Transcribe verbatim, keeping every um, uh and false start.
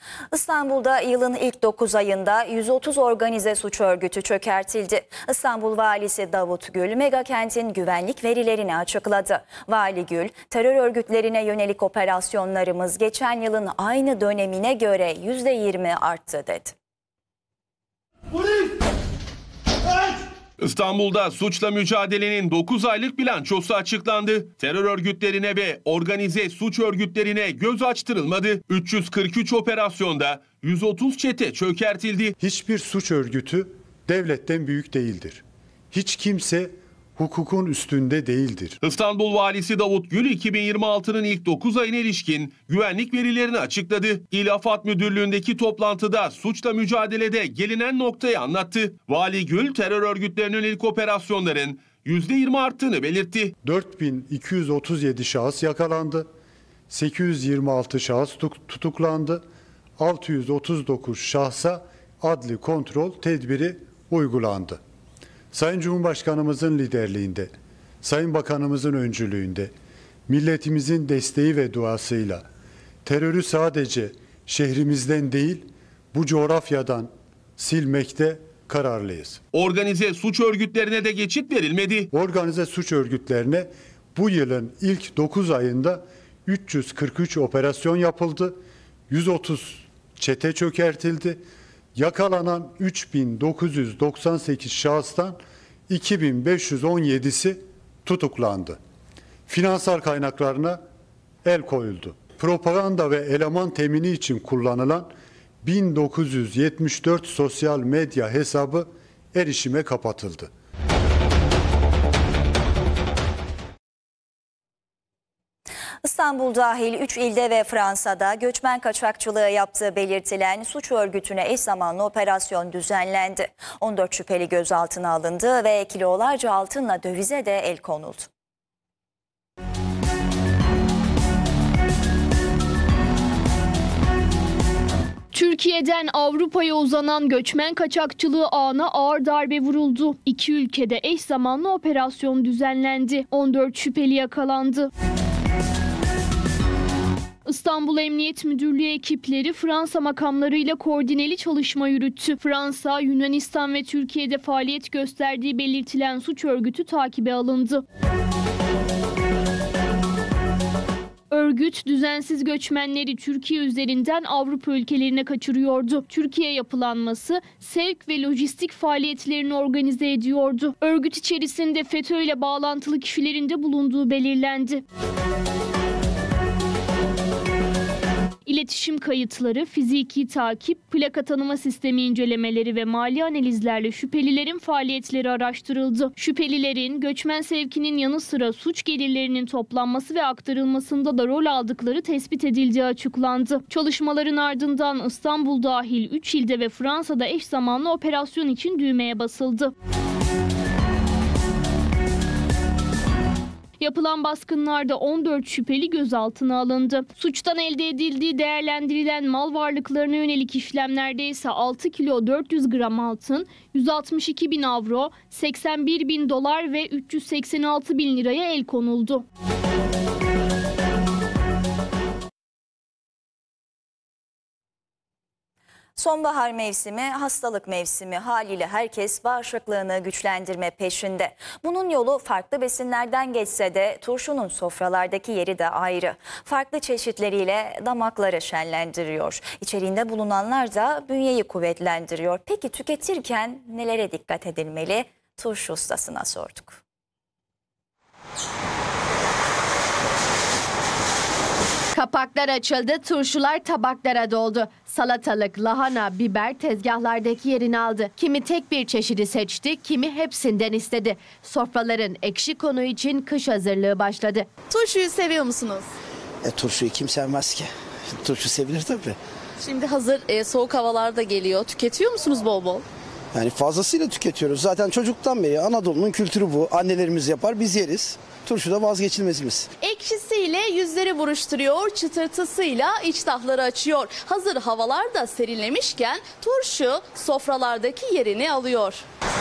İstanbul'da yılın ilk dokuz ayında yüz otuz organize suç örgütü çökertildi. İstanbul Valisi Davut Gül, megakentin güvenlik verilerini açıkladı. Vali Gül, terör örgütlerine yönelik operasyonlarımız geçen yılın aynı dönemine göre yüzde yirmi arttı dedi. İstanbul'da suçla mücadelenin dokuz aylık bilançosu açıklandı. Terör örgütlerine ve organize suç örgütlerine göz açtırılmadı. üç yüz kırk üç operasyonda yüz otuz çete çökertildi. Hiçbir suç örgütü devletten büyük değildir. Hiç kimse hukukun üstünde değildir. İstanbul Valisi Davut Gül iki bin yirmi altının ilk dokuz ayına ilişkin güvenlik verilerini açıkladı. İl Afat Müdürlüğü'ndeki toplantıda suçla mücadelede gelinen noktayı anlattı. Vali Gül, terör örgütlerine yönelik operasyonların yüzde yirmi arttığını belirtti. dört bin iki yüz otuz yedi şahıs yakalandı. sekiz yüz yirmi altı şahıs tutuklandı. altı yüz otuz dokuz şahsa adli kontrol tedbiri uygulandı. Sayın Cumhurbaşkanımızın liderliğinde, Sayın Bakanımızın öncülüğünde, milletimizin desteği ve duasıyla terörü sadece şehrimizden değil, bu coğrafyadan silmekte kararlıyız. Organize suç örgütlerine de geçit verilmedi. Organize suç örgütlerine bu yılın ilk dokuz ayında üç yüz kırk üç operasyon yapıldı, yüz otuz çete çökertildi. Yakalanan üç bin dokuz yüz doksan sekiz şahıstan iki bin beş yüz on yedisi tutuklandı. Finansal kaynaklarına el koyuldu. Propaganda ve eleman temini için kullanılan bin dokuz yüz yetmiş dört sosyal medya hesabı erişime kapatıldı. İstanbul dahil üç ilde ve Fransa'da göçmen kaçakçılığı yaptığı belirtilen suç örgütüne eş zamanlı operasyon düzenlendi. on dört şüpheli gözaltına alındı ve kilolarca altınla dövize de el konuldu. Türkiye'den Avrupa'ya uzanan göçmen kaçakçılığı ağına ağır darbe vuruldu. İki ülkede eş zamanlı operasyon düzenlendi. on dört şüpheli yakalandı. İstanbul Emniyet Müdürlüğü ekipleri Fransa makamlarıyla koordineli çalışma yürüttü. Fransa, Yunanistan ve Türkiye'de faaliyet gösterdiği belirtilen suç örgütü takibe alındı. Örgüt, düzensiz göçmenleri Türkiye üzerinden Avrupa ülkelerine kaçırıyordu. Türkiye yapılanması, sevk ve lojistik faaliyetlerini organize ediyordu. Örgüt içerisinde FETÖ ile bağlantılı kişilerin de bulunduğu belirlendi. İletişim kayıtları, fiziki takip, plaka tanıma sistemi incelemeleri ve mali analizlerle şüphelilerin faaliyetleri araştırıldı. Şüphelilerin göçmen sevkinin yanı sıra suç gelirlerinin toplanması ve aktarılmasında da rol aldıkları tespit edildiği açıklandı. Çalışmaların ardından İstanbul dahil üç ilde ve Fransa'da eş zamanlı operasyon için düğmeye basıldı. Yapılan baskınlarda on dört şüpheli gözaltına alındı. Suçtan elde edildiği değerlendirilen mal varlıklarına yönelik işlemlerde ise altı kilo dört yüz gram altın, yüz altmış iki bin avro, seksen bir bin dolar ve üç yüz seksen altı bin liraya el konuldu. Sonbahar mevsimi, hastalık mevsimi, haliyle herkes bağışıklığını güçlendirme peşinde. Bunun yolu farklı besinlerden geçse de turşunun sofralardaki yeri de ayrı. Farklı çeşitleriyle damakları şenlendiriyor. İçeriğinde bulunanlar da bünyeyi kuvvetlendiriyor. Peki tüketirken nelere dikkat edilmeli? Turşu ustasına sorduk. Kapaklar açıldı, turşular tabaklara doldu. Salatalık, lahana, biber tezgahlardaki yerini aldı. Kimi tek bir çeşidi seçti, kimi hepsinden istedi. Sofraların ekşi konu için kış hazırlığı başladı. Turşuyu seviyor musunuz? E, turşuyu kim sevmez ki? Turşu sevilir tabii. Şimdi hazır e, soğuk havalar da geliyor. Tüketiyor musunuz bol bol? Yani fazlasıyla tüketiyoruz. Zaten çocuktan beri Anadolu'nun kültürü bu. Annelerimiz yapar, biz yeriz. Turşu da vazgeçilmezimiz. Ekşisiyle yüzleri buruşturuyor, çıtırtısıyla iştahları açıyor. Hazır havalar da serinlemişken turşu sofralardaki yerini alıyor.